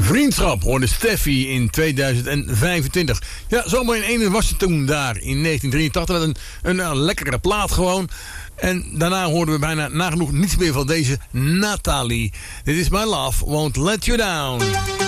Vriendschap hoorde Steffi in 2025. Ja, zomaar in ene was het toen daar in 1983 met een lekkere plaat gewoon. En daarna hoorden we bijna nagenoeg niets meer van deze Nathalie. Dit is My Love Won't Let You Down.